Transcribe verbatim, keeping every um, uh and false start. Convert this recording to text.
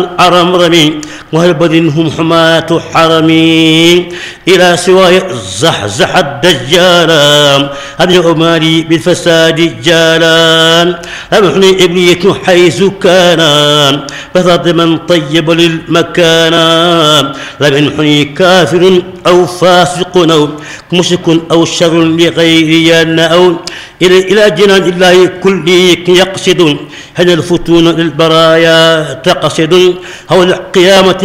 حرم رمي وهل بدنهم حماة حرمي إلى سواي زحزح الدجال هذه أمالي بالفساد جالا أمحني إبليك حيث كان بفضل من طيب للمكان لم ينحني كافر أو فاسق أو مشرك أو شر لغيري أو إلى جنان الله كل يقصد هل الفتون للبرايا تقصد هو القيامة